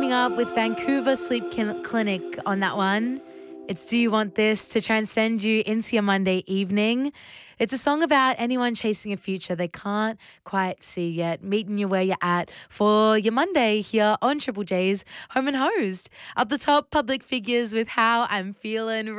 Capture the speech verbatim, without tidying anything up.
teaming up with Vancouver Sleep Kin- Clinic on that one. It's Do You Want This to transcend you into your Monday evening. It's a song about anyone chasing a future they can't quite see yet, meeting you where you're at for your Monday here on Triple J's Home and Hosed. Up the top, Public Figures with How I'm Feeling.